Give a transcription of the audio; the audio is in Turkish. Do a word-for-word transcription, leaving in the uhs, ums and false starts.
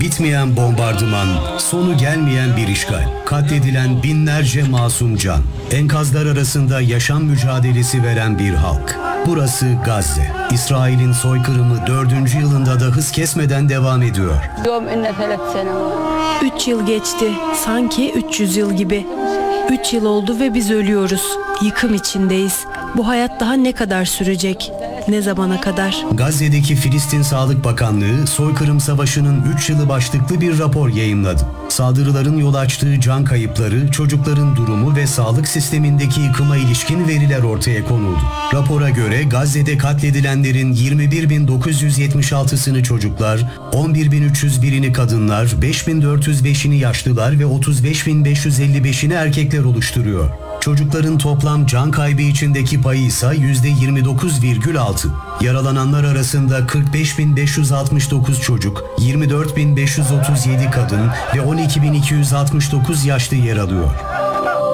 Bitmeyen bombardıman, sonu gelmeyen bir işgal, katledilen binlerce masum can, enkazlar arasında yaşam mücadelesi veren bir halk. Burası Gazze. İsrail'in soykırımı dördüncü yılında da hız kesmeden devam ediyor. Üç yıl geçti, sanki üç yüz yıl gibi. Üç yıl oldu ve biz ölüyoruz. Yıkım içindeyiz. Bu hayat daha ne kadar sürecek? Ne zamana kadar? Gazze'deki Filistin Sağlık Bakanlığı, soykırım savaşının üç yılı başlıklı bir rapor yayımladı. Saldırıların yol açtığı can kayıpları, çocukların durumu ve sağlık sistemindeki yıkıma ilişkin veriler ortaya konuldu. Rapora göre Gazze'de katledilenlerin yirmi bir bin dokuz yüz yetmiş altısını çocuklar, on bir bin üç yüz birini kadınlar, beş bin dört yüz beşini yaşlılar ve otuz beş bin beş yüz elli beşini erkekler oluşturuyor. Çocukların toplam can kaybı içindeki payı ise yüzde yirmi dokuz virgül altı. Yaralananlar arasında kırk beş bin beş yüz altmış dokuz çocuk, yirmi dört bin beş yüz otuz yedi kadın ve on iki bin iki yüz altmış dokuz yaşlı yer alıyor.